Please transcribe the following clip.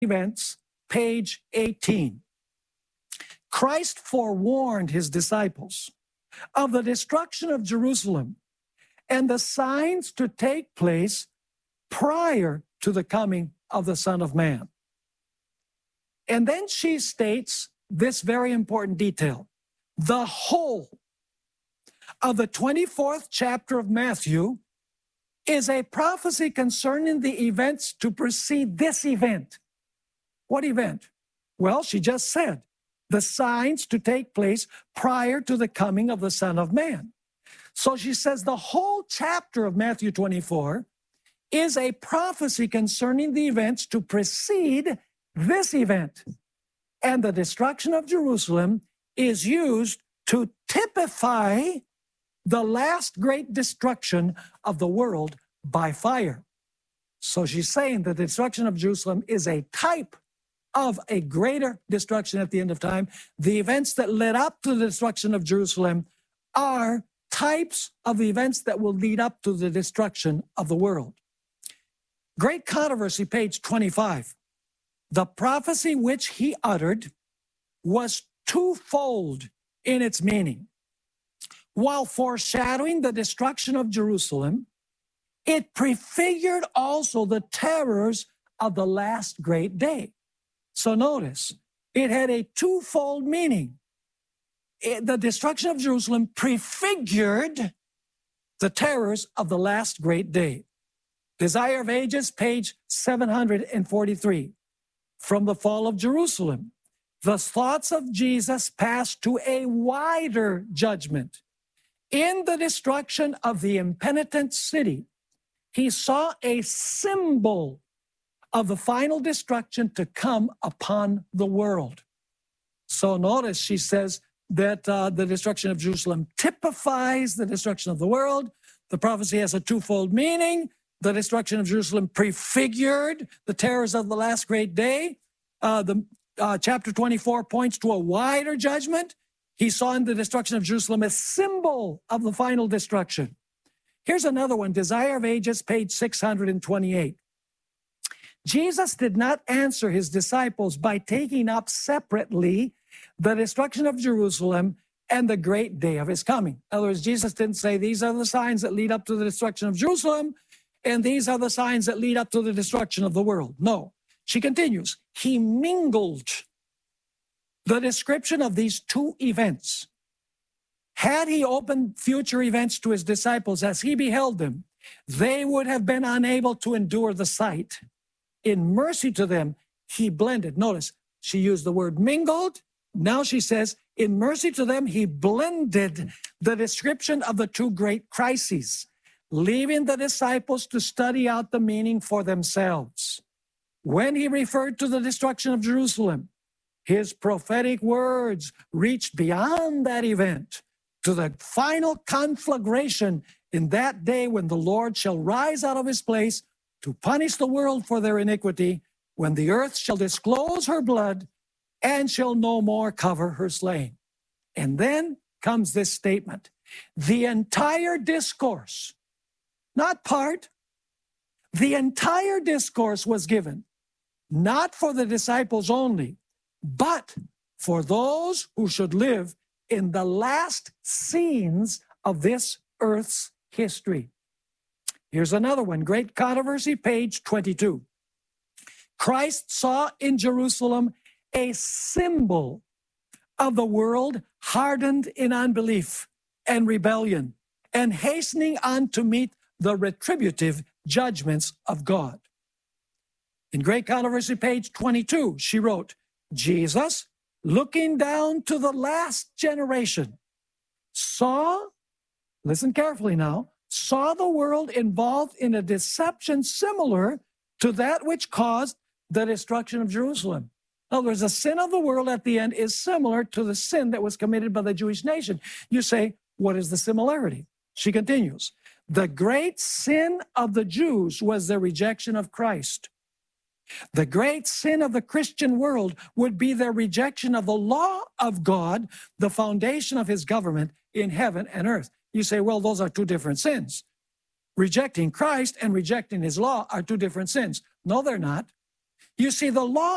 Events, page 18. Christ forewarned his disciples of the destruction of Jerusalem and the signs to take place prior to the coming of the Son of Man. And then she states this very important detail. The whole of the 24th chapter of Matthew is a prophecy concerning the events to precede this event. What event? Well, she just said, the signs to take place prior to the coming of the Son of Man. So she says the whole chapter of Matthew 24 is a prophecy concerning the events to precede this event. And the destruction of Jerusalem is used to typify the last great destruction of the world by fire. So she's saying the destruction of Jerusalem is a type of a greater destruction at the end of time. The events that led up to the destruction of Jerusalem are types of the events that will lead up to the destruction of the world. Great Controversy, page 25. The prophecy which he uttered was twofold in its meaning. While foreshadowing the destruction of Jerusalem, it prefigured also the terrors of the last great day. So notice, it had a twofold meaning. The destruction of Jerusalem prefigured the terrors of the last great day. Desire of Ages, page 743. From the fall of Jerusalem, the thoughts of Jesus passed to a wider judgment. In the destruction of the impenitent city, he saw a symbol of the final destruction to come upon the world. So notice she says that the destruction of Jerusalem typifies the destruction of the world. The prophecy has a twofold meaning. The destruction of Jerusalem prefigured the terrors of the last great day. Chapter 24 points to a wider judgment. He saw in the destruction of Jerusalem a symbol of the final destruction. Here's another one, Desire of Ages, page 628. Jesus did not answer his disciples by taking up separately the destruction of Jerusalem and the great day of his coming. In other words, Jesus didn't say, these are the signs that lead up to the destruction of Jerusalem, and these are the signs that lead up to the destruction of the world. No. She continues, he mingled the description of these two events. Had he opened future events to his disciples as he beheld them, they would have been unable to endure the sight. In mercy to them, he blended. Notice, she used the word mingled. Now she says, in mercy to them, he blended the description of the two great crises, leaving the disciples to study out the meaning for themselves. When he referred to the destruction of Jerusalem, his prophetic words reached beyond that event to the final conflagration in that day when the Lord shall rise out of his place to punish the world for their iniquity, when the earth shall disclose her blood and shall no more cover her slain. And then comes this statement. The entire discourse, not part, the entire discourse was given, not for the disciples only, but for those who should live in the last scenes of this earth's history. Here's another one, Great Controversy, page 22. Christ saw in Jerusalem a symbol of the world hardened in unbelief and rebellion and hastening on to meet the retributive judgments of God. In Great Controversy, page 22, she wrote, Jesus, looking down to the last generation, saw, listen carefully now, saw the world involved in a deception similar to that which caused the destruction of Jerusalem. In other words, the sin of the world at the end is similar to the sin that was committed by the Jewish nation. You say, what is the similarity? She continues, the great sin of the Jews was their rejection of Christ. The great sin of the Christian world would be their rejection of the law of God, the foundation of his government in heaven and earth. You say, well, those are two different sins. Rejecting Christ and rejecting his law are two different sins. No, they're not. You see, the law